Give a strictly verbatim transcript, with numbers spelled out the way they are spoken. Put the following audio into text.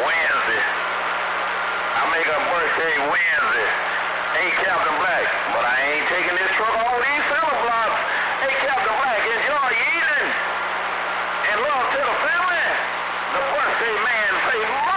Wednesday. I make a birthday Wednesday. Hey, Captain Black, but I ain't taking this truck all these cellar blocks. Hey, Captain Black, enjoy your evening. And love to the family. The birthday man say